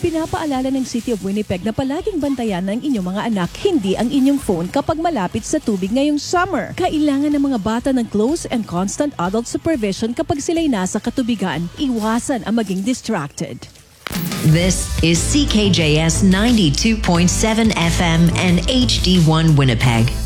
Ipinapaalala ng City of Winnipeg na palaging bantayan ng inyong mga anak, hindi ang inyong phone kapag malapit sa tubig ngayong summer. Kailangan ng mga bata ng close and constant adult supervision kapag sila'y nasa katubigan. Iwasan ang maging distracted. This is CKJS 92.7 FM and HD1 Winnipeg.